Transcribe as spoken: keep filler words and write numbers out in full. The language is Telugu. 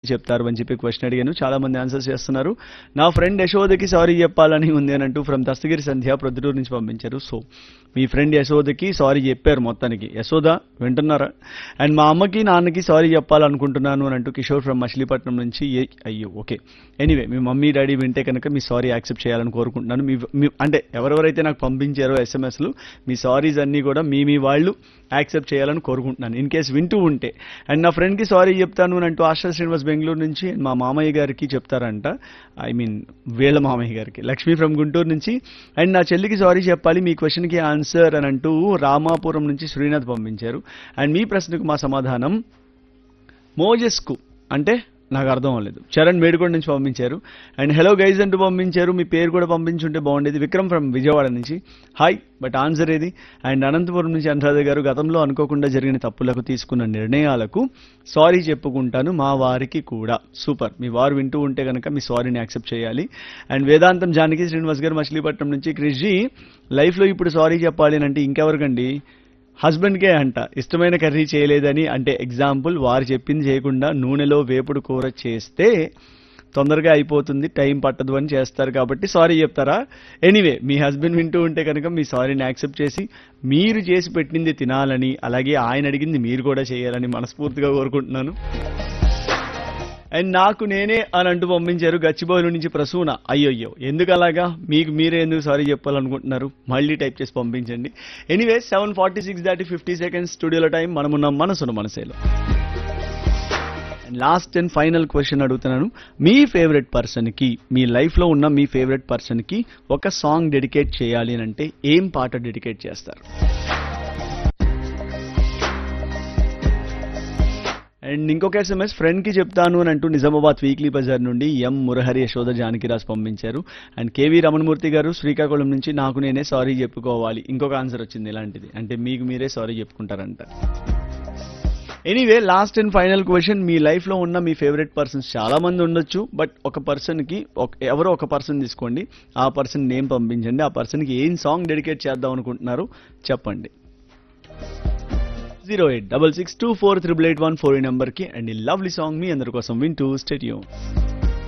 చెప్తారు అని చెప్పి క్వశ్చన్ అడిగాను. చాలా మంది ఆన్సర్స్ చేస్తున్నారు. నా ఫ్రెండ్ యశోదకి సారీ చెప్పాలని ఉంది అని అంటూ ఫ్రమ్ దస్తగిరి సంధ్య ప్రొద్దుటూరు నుంచి పంపించారు. సో మీ ఫ్రెండ్ యశోదకి సారీ చెప్పారు మొత్తానికి. యశోద వింటున్నారా? అండ్ మా అమ్మకి నాన్నకి సారీ చెప్పాలనుకుంటున్నాను అని అంటూ కిషోర్ ఫ్రమ్ మచిలీపట్నం నుంచి. ఏ అయ్యో ఓకే, ఎనీవే మీ మమ్మీ డాడీ వింటే కనుక మీ సారీ యాక్సెప్ట్ చేయాలని కోరుకుంటున్నాను. మీ మీ- అంటే ఎవరెవరైతే నాకు పంపించారో ఎస్ఎంఎస్లు మీ సారీస్ అన్నీ కూడా మీ మీ వాళ్ళు యాక్సెప్ట్ చేయాలని కోరుకుంటున్నాను ఇన్ కేస్ వింటూ ఉంటే. అండ్ నా ఫ్రెండ్కి సారీ చెప్తాను అని అంటూ ఆశా శ్రీనివాస్ బెంగళూరు నుంచి మా మామయ్య గారికి చెప్తారంట. ఐ మీన్ వీళ్ళ మామయ్య గారికి. లక్ష్మి ఫ్రమ్ గుంటూరు నుంచి. అండ్ నా చెల్లికి సారీ చెప్పాలి మీ క్వశ్చన్కి ఆన్సర్ అని అంటూ రామాపురం నుంచి శ్రీనాథ్ పంపించారు. అండ్ మీ ప్రశ్నకు మా సమాధానం మోజెస్కు అంటే నాకు అర్థం అవ్వలేదు. చరణ్ మేడుకొండ నుంచి పంపించారు. అండ్ హలో గైజ్ అంటూ పంపించారు. మీ పేరు కూడా పంపించుంటే బాగుండేది. విక్రమ్ ఫ్రమ్ విజయవాడ నుంచి హాయ్, బట్ ఆన్సర్ ఏది? అండ్ అనంతపురం నుంచి అనురాధ గారు గతంలో అనుకోకుండా జరిగిన తప్పులకు తీసుకున్న నిర్ణయాలకు సారీ చెప్పుకుంటాను మా వారికి కూడా. సూపర్, మీ వారు వింటూ ఉంటే కనుక మీ సారీని యాక్సెప్ట్ చేయాలి. అండ్ వేదాంతం జానకి శ్రీనివాస్ గారు మచిలీపట్నం నుంచి క్రిష్జీ లైఫ్లో ఇప్పుడు సారీ చెప్పాలి అని అంటే ఇంకెవరికండి? హస్బెండ్కే అంట. ఇష్టమైన కర్రీ చేయలేదని అంటే ఎగ్జాంపుల్ వారు చెప్పింది చేయకుండా నూనెలో వేపుడు కూర చేస్తే తొందరగా అయిపోతుంది టైం పట్టదు అని చేస్తారు కాబట్టి సారీ చెప్తారా? ఎనీవే మీ హస్బెండ్ వింటూ ఉంటే కనుక మీ సారీని యాక్సెప్ట్ చేసి మీరు చేసి పెట్టింది తినాలని అలాగే ఆయన అడిగింది మీరు కూడా చేయాలని మనస్ఫూర్తిగా కోరుకుంటున్నాను. అండ్ నాకు నేనే అని అంటూ పంపించారు గచ్చిబౌలి నుంచి ప్రసూన. అయ్యయ్యో ఎందుకు అలాగా? మీకు మీరే ఎందుకు సారీ చెప్పాలనుకుంటున్నారు? మళ్ళీ టైప్ చేసి పంపించండి. ఎనీవే సెవెన్ ఫార్టీ సిక్స్ దాటి ఫిఫ్టీ సెకండ్స్ స్టూడియోలో టైం. మనమున్న మనసును మనసేలో. లాస్ట్ అండ్ ఫైనల్ క్వశ్చన్ అడుగుతున్నాను. మీ ఫేవరెట్ పర్సన్కి మీ లైఫ్లో ఉన్న మీ ఫేవరెట్ పర్సన్కి ఒక సాంగ్ డెడికేట్ చేయాలి అని అంటే ఏం పాట డెడికేట్ చేస్తారు? అండ్ ఇంకొక ఎస్ఎంఎస్ ఫ్రెండ్కి చెప్తాను అని అంటూ నిజామాబాద్ వీక్లీ బజార్ నుండి ఎం మురహరి యశోద జానకిరాజ్ పంపించారు. అండ్ కేవీ రమణమూర్తి గారు శ్రీకాకుళం నుంచి నాకు నేనే సారీ చెప్పుకోవాలి. ఇంకొక ఆన్సర్ వచ్చింది ఇలాంటిది, అంటే మీకు మీరే sorry చెప్పుకుంటారంట. Anyway last and final question. మీ లైఫ్లో ఉన్న మీ ఫేవరెట్ పర్సన్స్ చాలా మంది ఉండొచ్చు, బట్ ఒక పర్సన్కి ఎవరో ఒక పర్సన్ తీసుకోండి, ఆ పర్సన్ నేమ్ పంపించండి. ఆ పర్సన్కి ఏం సాంగ్ డెడికేట్ చేద్దాం అనుకుంటున్నారు చెప్పండి. Zero eight double six two four triple eight one four ఈ నెంబర్కి. అండ్ ఈ లవ్లీ సాంగ్ మీ అందరి కోసం వింటూ స్టే ట్యూన్.